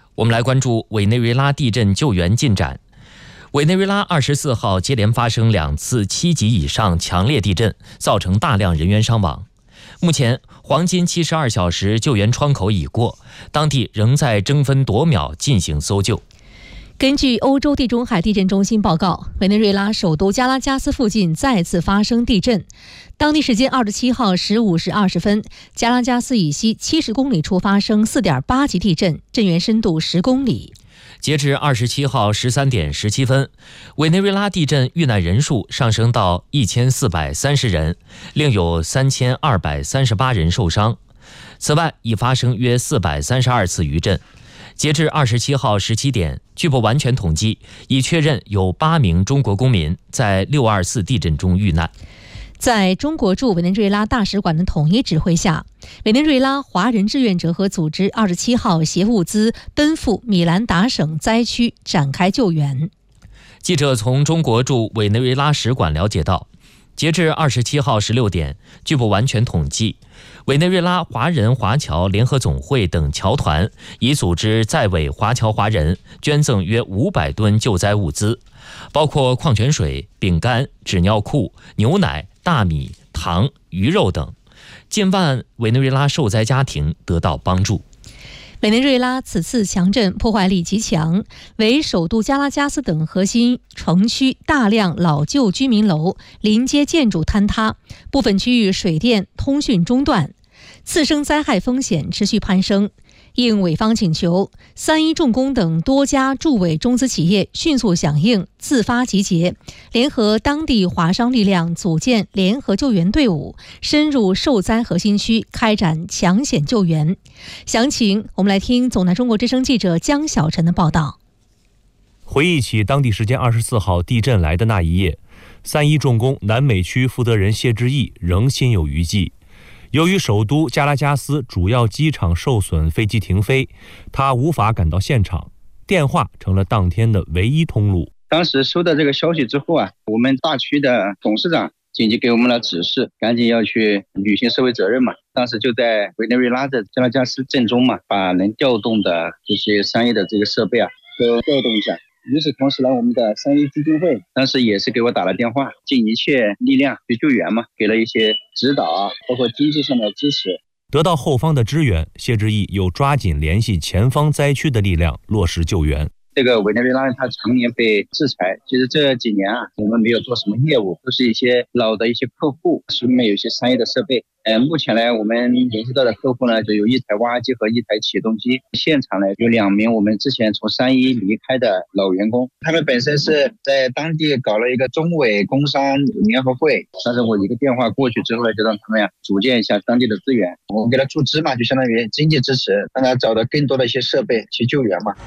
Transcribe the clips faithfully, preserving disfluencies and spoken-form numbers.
我们来关注委内瑞拉地震救援进展。委内瑞拉二十四号接连发生两次七级以上强烈地震，造成大量人员伤亡。目前黄金七十二小时救援窗口已过，当地仍在争分夺秒进行搜救。 根据欧洲地中海地震中心报告，委内瑞拉首都加拉加斯附近再次发生地震。当地时间二十七号十五时二十分，加拉加斯以西七十公里处发生 四点八 级地震，震源深度十公里。 截至二十七号十三点十七分，委内瑞拉地震遇难人数上升到一千四百三十人，另有三千二百三十八人受伤。此外，已发生约四百三十二次余震。截至二十七号十七点，据不完全统计，已确认有八名中国公民在六二四地震中遇难。 在中国驻委内瑞拉大使馆的统一指挥下，委内瑞拉华人志愿者和组织二十七号携物资奔赴米兰达省灾区展开救援。 记者从中国驻委内瑞拉使馆了解到，截至二十七号十六点，据不完全统计，委内瑞拉华人华侨联合总会等侨团已组织在委华侨华人捐赠约五百吨救灾物资，包括矿泉水、饼干、纸尿裤、牛奶、大米、糖、鱼肉等，近万委内瑞拉受灾家庭得到帮助。 委内瑞拉此次强震破坏力极强，为首都加拉加斯等核心城区大量老旧居民楼、临街建筑坍塌，部分区域水电通讯中断，次生灾害风险持续攀升。应委方请求，三一重工等多家驻委中资企业迅速响应，自发集结，联合当地华商力量组建联合救援队伍，深入受灾核心区开展抢险救援。详情我们来听总台中国之声记者江小晨的报道。 回忆起当地时间二十四号地震来的那一夜，三一重工南美区负责人谢志毅仍心有余悸。由于首都加拉加斯主要机场受损，飞机停飞，他无法赶到现场，电话成了当天的唯一通路。 当时收到这个消息之后啊，我们大区的董事长紧急给我们了指示，赶紧要去履行社会责任嘛。当时就在委内瑞拉的加拉加斯震中嘛，把能调动的这些商业的这个设备啊都调动一下。与此同时呢，我们的三一基金会当时也是给我打了电话，尽一切力量去救援嘛，给了一些指导啊，包括经济上的支持。 得到后方的支援，谢志毅又抓紧联系前方灾区的力量，落实救援。 这个委内瑞拉它常年被制裁，其实这几年啊，我们没有做什么业务，都是一些老的一些客户，手里面有一些商业的设备。呃，目前呢，我们联系到的客户呢，就有一台挖机和一台起动机。现场呢，有两名我们之前从三一离开的老员工，他们本身是在当地搞了一个中委工商联合会，但是我一个电话过去之后呢，就让他们呀组建一下当地的资源，我们给他注资嘛，就相当于经济支持，让他找到更多的一些设备去救援嘛。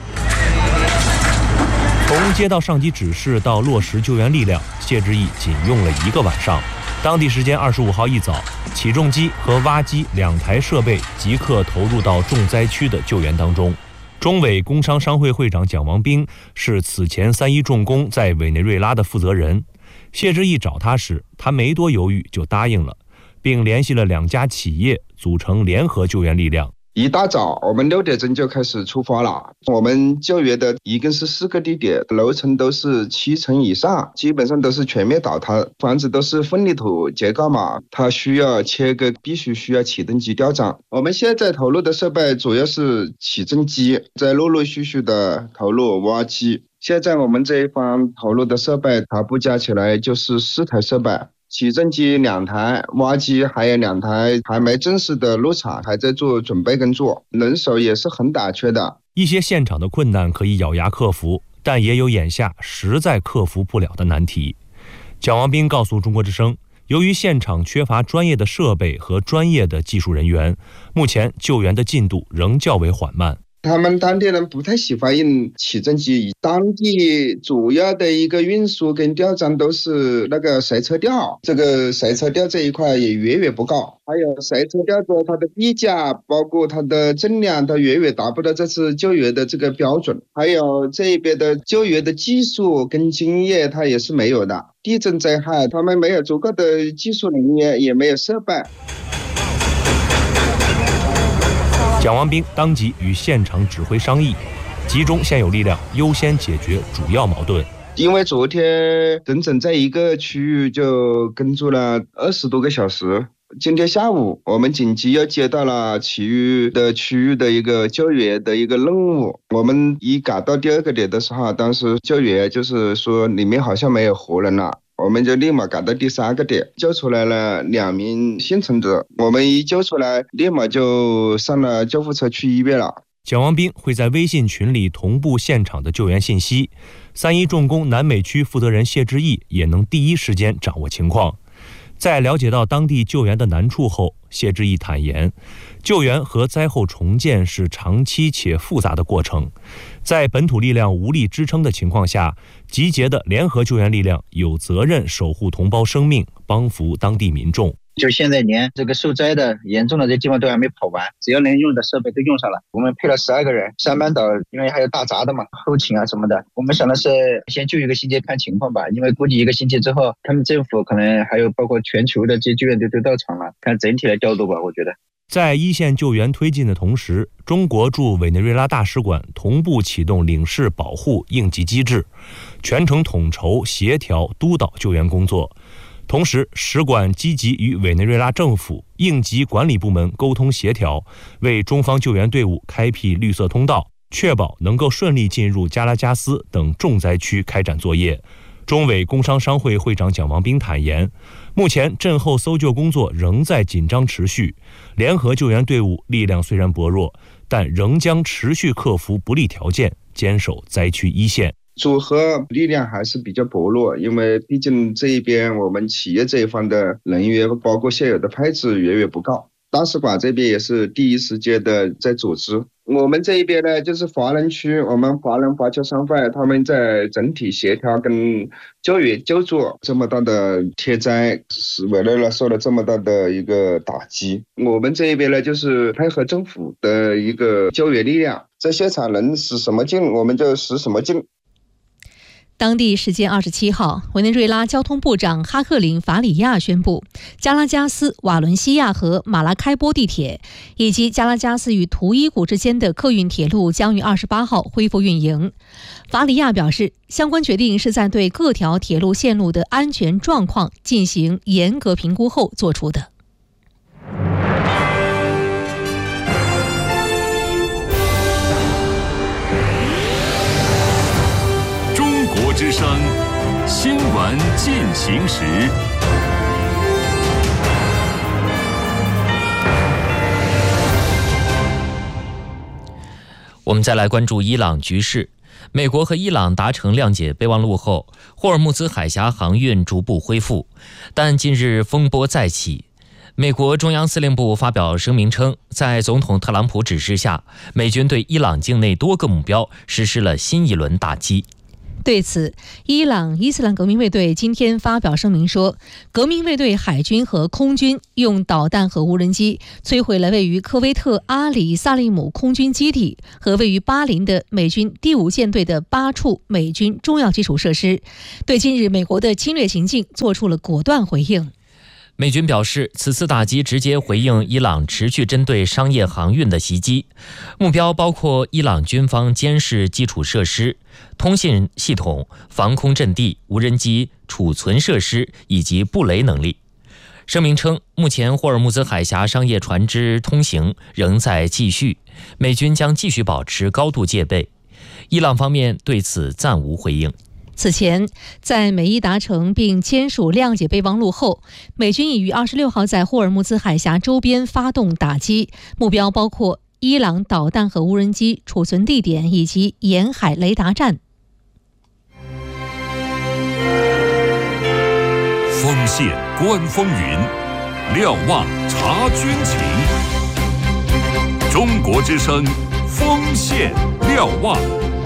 从接到上级指示到落实救援力量，谢志毅仅用了一个晚上。当地时间二十五号一早，起重机和挖机两台设备即刻投入到重灾区的救援当中。中委工商商会会长蒋王斌是此前三一重工在委内瑞拉的负责人。谢志毅找他时，他没多犹豫就答应了，并联系了两家企业，组成联合救援力量。 一大早，我们六点钟就开始出发了。我们救援的一共是四个地点，楼层都是七层以上，基本上都是全面倒塌，房子都是混凝土结构嘛，它需要切割，必须需要起重机吊装。我们现在投入的设备主要是起重机，在陆陆续续的投入挖机。现在我们这一方投入的设备，它不加起来就是四台设备。起重机两台，挖机还有两台，还没正式的入场，还在做准备工作，人手也是很短缺的。 一些现场的困难可以咬牙克服，但也有眼下实在克服不了的难题。蒋王斌告诉中国之声，由于现场缺乏专业的设备和专业的技术人员，目前救援的进度仍较为缓慢。 他们当地人不太喜欢用起重机，当地主要的一个运输跟吊装都是那个塞车吊，这个塞车吊这一块也远远不够，还有塞车吊的它的地价，包括它的重量，它远远达不到这次救援的这个标准，还有这边的救援的技术跟经验它也是没有的。地震灾害他们没有足够的技术人员，也没有设备。 蒋王斌当即与现场指挥商议， 集中现有力量，优先解决主要矛盾。 因为昨天整整在一个区域就跟住了二十多个小时。今天下午我们紧急又接到了其余的区域的一个救援的一个任务。我们一赶到第二个点的时候，当时救援就是说里面好像没有活人了，我们就立马赶到第三个点，救出来了两名幸存者。我们一救出来，立马就上了救护车去医院了。 蒋王斌会在微信群里同步现场的救援信息，三一重工南美区负责人谢志毅也能第一时间掌握情况。在了解到当地救援的难处后，谢志毅坦言，救援和灾后重建是长期且复杂的过程，在本土力量无力支撑的情况下，集结的联合救援力量有责任守护同胞生命，帮扶当地民众。 就现在连这个受灾的严重的这地方都还没跑完，只要能用的设备都用上了。我们配了十二个人，三班倒，因为还有大闸的嘛，后勤啊什么的。我们想的是先救一个星期看情况吧，因为估计一个星期之后，他们政府可能还有包括全球的这些救援队都到场了，看整体来调度吧，我觉得。 在一线救援推进的同时，中国驻委内瑞拉大使馆同步启动领事保护应急机制，全程统筹协调督导救援工作。同时，使馆积极与委内瑞拉政府应急管理部门沟通协调，为中方救援队伍开辟绿色通道，确保能够顺利进入加拉加斯等重灾区开展作业。中委工商商会会长蒋王斌坦言，目前震后搜救工作仍在紧张持续，联合救援队伍力量虽然薄弱，但仍将持续克服不利条件，坚守灾区一线。 组合力量还是比较薄弱，因为毕竟这一边我们企业这一方的人员包括现有的配置远远不够。大使馆这边也是第一时间的在组织，我们这一边呢就是华人区，我们华人华侨商会他们在整体协调跟救援救助。这么大的天灾使委内瑞拉受了这么大的一个打击，我们这一边呢就是配合政府的一个救援力量，在现场能使什么劲我们就使什么劲。 当地时间二十七号，委内瑞拉交通部长哈克林·法里亚宣布，加拉加斯、瓦伦西亚和马拉开波地铁以及加拉加斯与图伊古之间的客运铁路将于二十八号恢复运营。法里亚表示，相关决定是在对各条铁路线路的安全状况进行严格评估后做出的。 之声新闻进行时， 我们再来关注伊朗局势。美国和伊朗达成谅解备忘录后，霍尔木兹海峡航运逐步恢复，但近日风波再起。美国中央司令部发表声明称，在总统特朗普指示下，美军对伊朗境内多个目标实施了新一轮打击。 对此，伊朗伊斯兰革命卫队今天发表声明说，革命卫队海军和空军用导弹和无人机摧毁了位于科威特阿里萨利姆空军基地和位于巴林的美军第五舰队的八处美军重要基础设施，对近日美国的侵略行径做出了果断回应。 美军表示，此次打击直接回应伊朗持续针对商业航运的袭击，目标包括伊朗军方监视基础设施、通信系统、防空阵地、无人机、储存设施以及布雷能力。声明称，目前霍尔木兹海峡商业船只通行仍在继续，美军将继续保持高度戒备。伊朗方面对此暂无回应。 此前，在美伊达成并签署谅解备忘录后，美军已于二十六号在霍尔木兹海峡周边发动打击，目标包括伊朗导弹和无人机储存地点以及沿海雷达站。 锋线观风云，瞭望察军情。中国之声，锋线瞭望。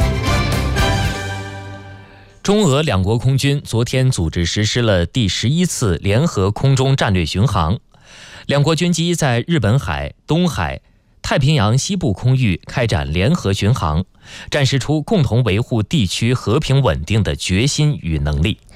中俄两国空军昨天组织实施了第十一次联合空中战略巡航，两国军机在日本海、东海、太平洋西部空域开展联合巡航，展示出共同维护地区和平稳定的决心与能力。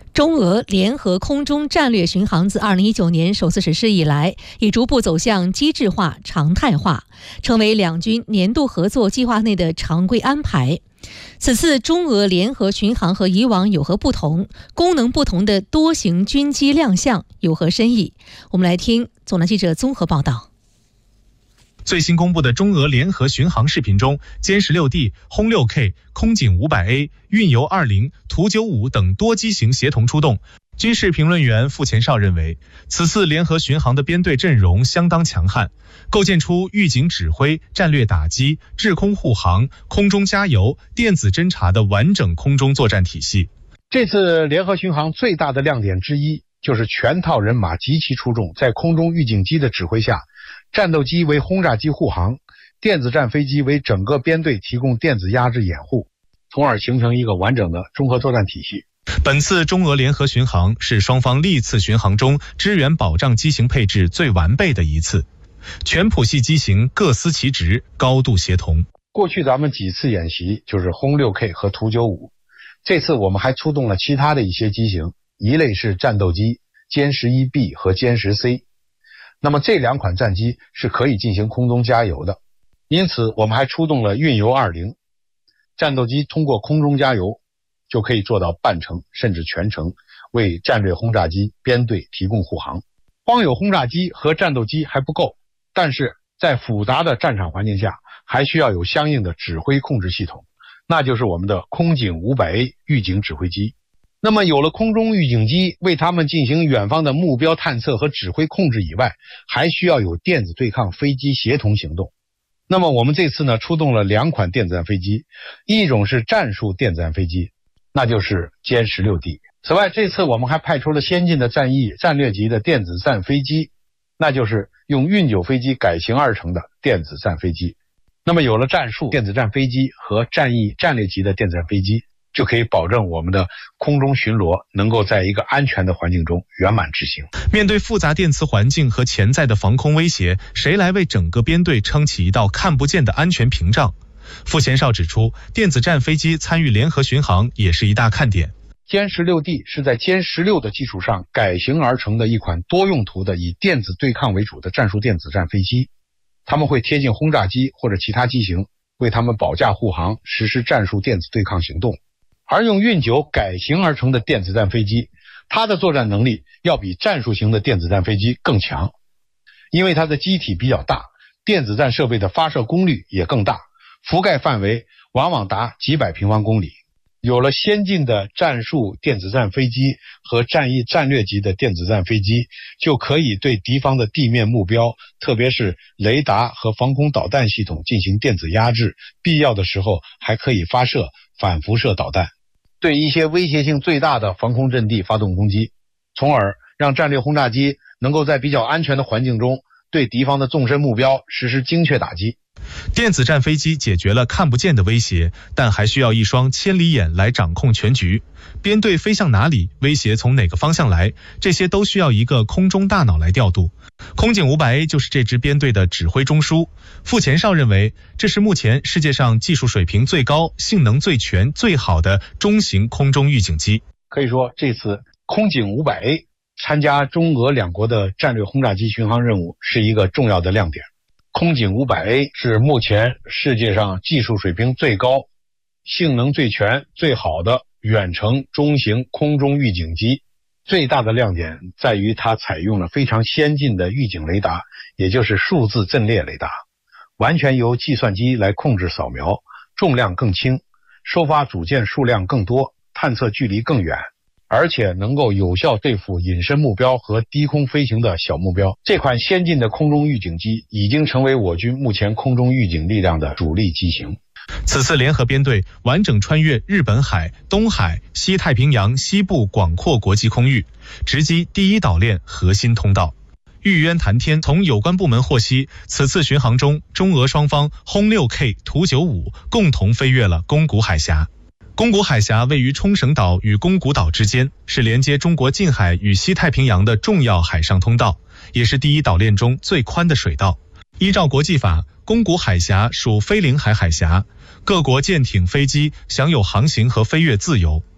中俄联合空中战略巡航自二零一九年首次实施以来，已逐步走向机制化、常态化，成为两军年度合作计划内的常规安排。此次中俄联合巡航和以往有何不同？功能不同的多型军机亮相有何深意？我们来听总台记者综合报道。 最新公布的中俄联合巡航视频中，歼十六 D、轰六 K、空警五百 A、运油二零、图九五等多机型协同出动。军事评论员傅前绍认为，此次联合巡航的编队阵容相当强悍，构建出预警指挥、战略打击、制空护航、空中加油、电子侦察的完整空中作战体系。 这次联合巡航最大的亮点之一，就是全套人马集齐出众，在空中预警机的指挥下，战斗机为轰炸机护航，电子战飞机为整个编队提供电子压制掩护，从而形成一个完整的综合作战体系。 本次中俄联合巡航是双方历次巡航中支援保障机型配置最完备的一次，全谱系机型各司其职，高度协同。 过去咱们几次演习就是轰 六 K 和图九五，这次我们还出动了其他的一些机型，一类是战斗机歼十一 B 和歼十 C， 那么这两款战机是可以进行空中加油的，因此我们还出动了运油二零，战斗机通过空中加油就可以做到半程甚至全程为战略轰炸机编队提供护航。光有轰炸机和战斗机还不够，但是在复杂的战场环境下，还需要有相应的指挥控制系统，那就是我们的空警五百 A 预警指挥机。那么有了空中预警机为他们进行远方的目标探测和指挥控制以外，还需要有电子对抗飞机协同行动。那么我们这次呢出动了两款电子战飞机，一种是战术电子战飞机，那就是歼十六 D。 此外，这次我们还派出了先进的战役战略级的电子战飞机，那就是用运九飞机改型而成的电子战飞机。那么有了战术电子战飞机和战役战略级的电子战飞机，就可以保证我们的空中巡逻能够在一个安全的环境中圆满执行。 面对复杂电磁环境和潜在的防空威胁，谁来为整个编队撑起一道看不见的安全屏障？傅前绍指出，电子战飞机参与联合巡航也是一大看点。 歼十六 D 是在歼十六的基础上改型而成的一款多用途的以电子对抗为主的战术电子战飞机，他们会贴近轰炸机或者其他机型，为他们保驾护航，实施战术电子对抗行动。而用运九改型而成的电子战飞机，它的作战能力要比战术型的电子战飞机更强，因为它的机体比较大，电子战设备的发射功率也更大，覆盖范围往往达几百平方公里。有了先进的战术电子战飞机和战役战略级的电子战飞机，就可以对敌方的地面目标，特别是雷达和防空导弹系统进行电子压制，必要的时候还可以发射反辐射导弹，对一些威胁性最大的防空阵地发动攻击，从而让战略轰炸机能够在比较安全的环境中对敌方的纵深目标实施精确打击。 电子战飞机解决了看不见的威胁，但还需要一双千里眼来掌控全局。编队飞向哪里，威胁从哪个方向来，这些都需要一个空中大脑来调度。空警五百 A 就是这支编队的指挥中枢。傅前绍认为，这是目前世界上技术水平最高、性能最全、最好的中型空中预警机。 可以说，这次空警五百 A 参加中俄两国的战略轰炸机巡航任务是一个重要的亮点。空警五百 A 是目前世界上技术水平最高、性能最全、最好的远程中型空中预警机。最大的亮点在于它采用了非常先进的预警雷达，也就是数字阵列雷达，完全由计算机来控制扫描，重量更轻，收发组件数量更多，探测距离更远，而且能够有效对付隐身目标和低空飞行的小目标。这款先进的空中预警机已经成为我军目前空中预警力量的主力机型。 此次联合编队完整穿越日本海、东海、西太平洋西部广阔国际空域，直击第一岛链核心通道。玉渊谈天从有关部门获悉，此次巡航中，中俄双方轰 六 K、图九五共同飞越了宫古海峡。宫古海峡位于冲绳岛与宫古岛之间，是连接中国近海与西太平洋的重要海上通道，也是第一岛链中最宽的水道。依照国际法，宫古海峡属非领海海峡，各国舰艇、飞机享有航行和飞越自由。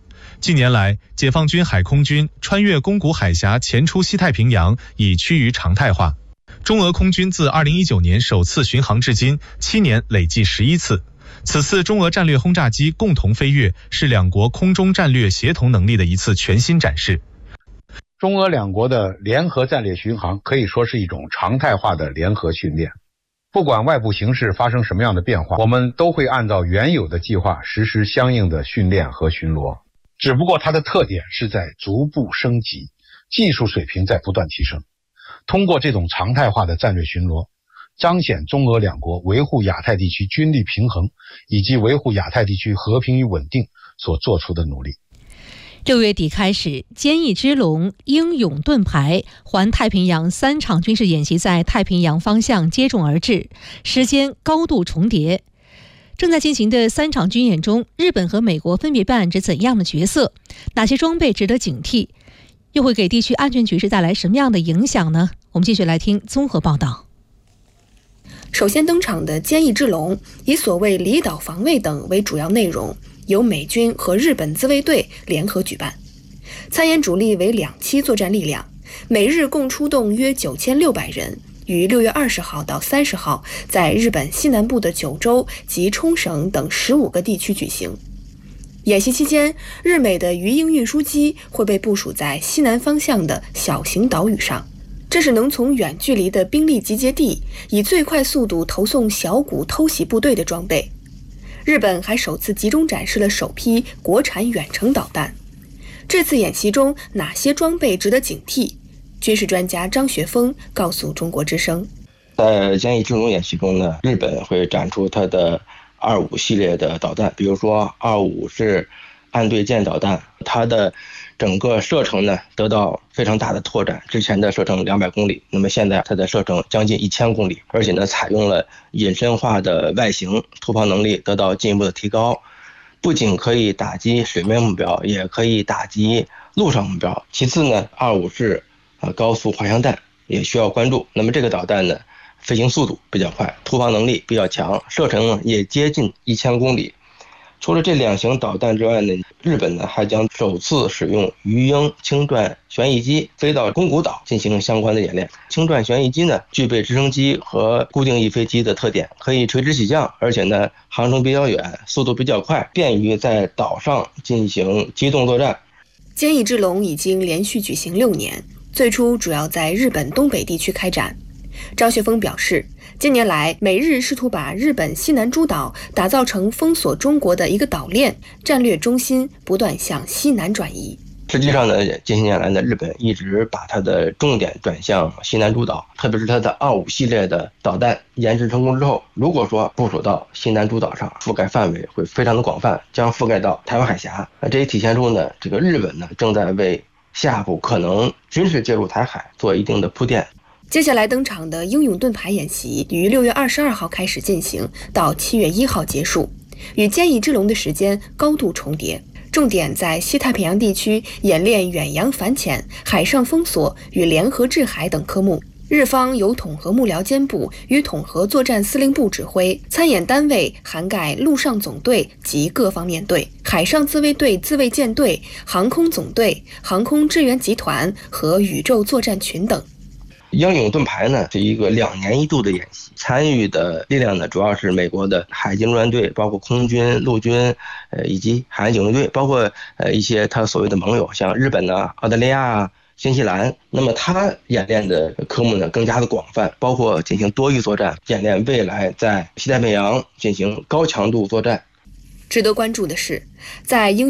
近年来，解放军海空军穿越宫古海峡前出西太平洋已趋于常态化。中俄空军自二零一九年首次巡航至今，七年累计十一次。此次中俄战略轰炸机共同飞跃，是两国空中战略协同能力的一次全新展示。 中俄两国的联合战略巡航可以说是一种常态化的联合训练。不管外部形势发生什么样的变化，我们都会按照原有的计划实施相应的训练和巡逻。只不过它的特点是在逐步升级，技术水平在不断提升。通过这种常态化的战略巡逻，彰显中俄两国维护亚太地区军力平衡以及维护亚太地区和平与稳定所做出的努力。 六月底开始，坚毅之龙、英勇盾牌、环太平洋三场军事演习在太平洋方向接踵而至，时间高度重叠。正在进行的三场军演中，日本和美国分别扮演着怎样的角色？哪些装备值得警惕？又会给地区安全局势带来什么样的影响呢？我们继续来听综合报道。 首先登场的坚毅之龙，以所谓离岛防卫等为主要内容，由美军和日本自卫队联合举办。参演主力为两栖作战力量，美日共出动约九千六百人，于六月二十号到三十号在日本西南部的九州及冲绳等十五个地区举行。演习期间，日美的鱼鹰运输机会被部署在西南方向的小型岛屿上，这是能从远距离的兵力集结地以最快速度投送小股偷袭部队的装备。日本还首次集中展示了首批国产远程导弹。这次演习中哪些装备值得警惕？军事专家张学峰告诉中国之声， 在坚毅之龙演习中呢，日本会展出它的二五系列的导弹，比如说二五是岸对舰导弹，它的整个射程呢得到非常大的拓展，之前的射程两百公里，那么现在它的射程将近一千公里，而且呢采用了隐身化的外形，突炮能力得到进一步的提高，不仅可以打击水面目标，也可以打击陆上目标。其次呢，二五是呃高速滑翔弹，也需要关注。那么这个导弹呢，飞行速度比较快，突防能力比较强，射程也接近一千公里。除了这两型导弹之外呢，日本呢还将首次使用鱼鹰轻转旋翼机飞到宫古岛进行相关的演练。轻转旋翼机呢具备直升机和固定翼飞机的特点，可以垂直起降，而且呢航程比较远，速度比较快，便于在岛上进行机动作战。 坚毅之龙已经连续举行六年，最初主要在日本东北地区开展。张学峰表示，近年来美日试图把日本西南诸岛打造成封锁中国的一个岛链，战略中心不断向西南转移。 实际上呢，近些年来呢，日本一直把它的重点转向西南诸岛，特别是它的二五系列的导弹研制成功之后，如果说部署到西南诸岛上，覆盖范围会非常的广泛，将覆盖到台湾海峡。那这也体现出呢，这个日本呢正在为下步可能军事介入台海做一定的铺垫。 接下来登场的英勇盾牌演习于六月二十二号开始进行，到七月一号结束，与坚毅之龙的时间高度重叠。重点在西太平洋地区演练远洋反潜、海上封锁与联合制海等科目。日方由统合幕僚监部与统合作战司令部指挥，参演单位涵盖陆上总队及各方面队、海上自卫队自卫舰队、航空总队、航空支援集团和宇宙作战群等。 英勇盾牌呢是一个两年一度的演习，参与的力量呢主要是美国的海军陆战队，包括空军、陆军，呃以及海岸警卫队，包括呃一些他所谓的盟友，像日本啊、澳大利亚啊、新西兰。那么他演练的科目呢更加的广泛，包括进行多域作战，演练未来在西太平洋进行高强度作战。 值得关注的是，在英